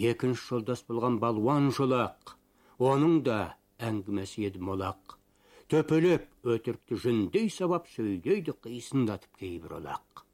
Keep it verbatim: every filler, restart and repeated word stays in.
Екінші жолдас болған балуан жолақ. Оның да әңгімесі еді молақ. Төпелеп өтірікті жүндей сабап сөйлейді қисындатып кейбір олақ.